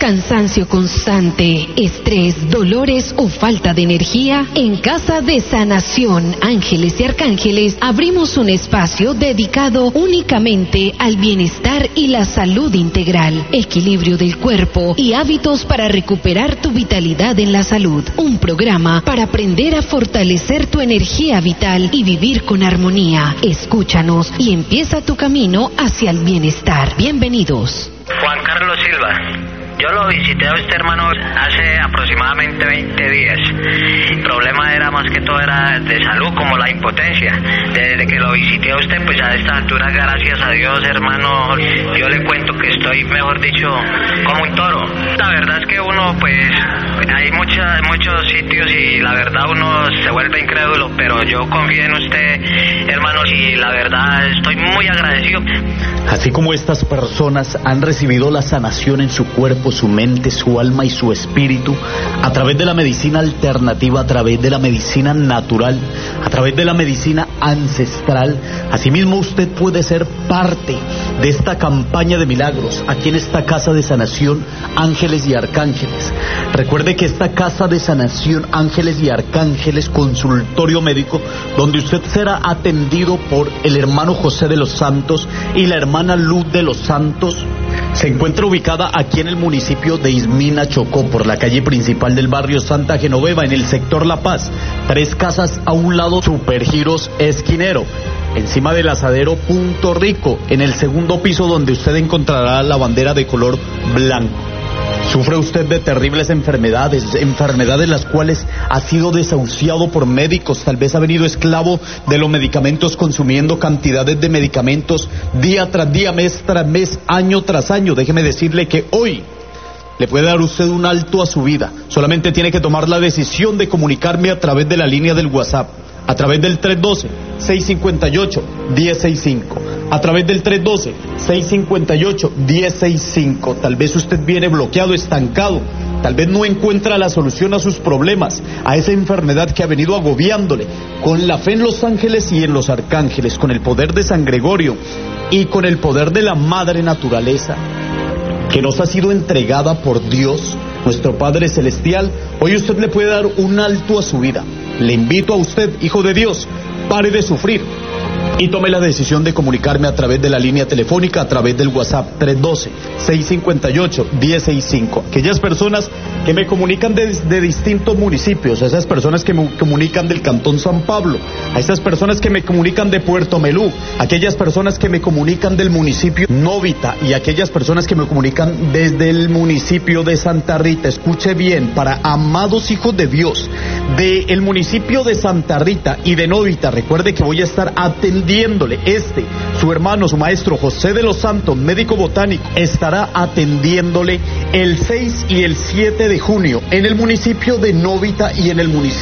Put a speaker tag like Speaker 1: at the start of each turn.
Speaker 1: cansancio constante, estrés, dolores o falta de energía? En Casa de Sanación Ángeles y Arcángeles abrimos un espacio dedicado únicamente al bienestar y la salud integral, equilibrio del cuerpo y hábitos para recuperar tu vitalidad en la salud. Un programa para aprender a fortalecer tu energía vital y vivir con armonía. Escúchanos y empieza tu camino hacia el bienestar. Bienvenidos.
Speaker 2: Juan Carlos Silva. Yo lo visité a usted, hermano, hace aproximadamente 20 días. El problema era más que todo era de salud, como la impotencia. Desde que lo visité a usted, pues a esta altura, gracias a Dios, hermano, yo le cuento que estoy, mejor dicho, como un toro. La verdad es que uno, pues, hay muchos sitios y la verdad uno se vuelve incrédulo, pero yo confío en usted, hermano, y la verdad estoy muy agradecido.
Speaker 3: Así como estas personas han recibido la sanación en su cuerpo, su mente, su alma y su espíritu, a través de la medicina alternativa, a través de la medicina natural, a través de la medicina ancestral, asimismo usted puede ser parte de esta campaña de milagros, aquí en esta Casa de Sanación Ángeles y Arcángeles. Recuerde que esta Casa de Sanación Ángeles y Arcángeles, consultorio médico, donde usted será atendido por el hermano José de los Santos y la hermana Luz de los Santos, se encuentra ubicada aquí en el municipio de Ismina, Chocó, por la calle principal del barrio Santa Genoveva, en el sector La Paz. 3 casas a un lado, Supergiros Esquinero, encima del asadero Punto Rico, en el segundo piso, donde usted encontrará la bandera de color blanco. ¿Sufre usted de terribles enfermedades las cuales ha sido desahuciado por médicos? Tal vez ha venido esclavo de los medicamentos, consumiendo cantidades de medicamentos día tras día, mes tras mes, año tras año. Déjeme decirle que hoy le puede dar usted un alto a su vida. Solamente tiene que tomar la decisión de comunicarme a través de la línea del WhatsApp, a través del 312-658-1065, a través del 312-658-1065. Tal vez usted viene bloqueado, estancado, tal vez no encuentra la solución a sus problemas, a esa enfermedad que ha venido agobiándole. Con la fe en los ángeles y en los arcángeles, con el poder de San Gregorio y con el poder de la Madre Naturaleza, que nos ha sido entregada por Dios, nuestro Padre Celestial, hoy usted le puede dar un alto a su vida. Le invito a usted, hijo de Dios, pare de sufrir y tome la decisión de comunicarme a través de la línea telefónica, a través del WhatsApp 312-658-1065. Aquellas personas que me comunican desde distintos municipios, a esas personas que me comunican del Cantón San Pablo, a esas personas que me comunican de Puerto Melú, aquellas personas que me comunican del municipio Novita y aquellas personas que me comunican desde el municipio de Santa Rita. Escuche bien, para amados hijos de Dios, del municipio de Santa Rita y de Novita, recuerde que voy a estar atendiéndole. Su hermano, su maestro José de los Santos, médico botánico, estará atendiéndole el 6 y el 7 de junio en el municipio de Novita y en el municipio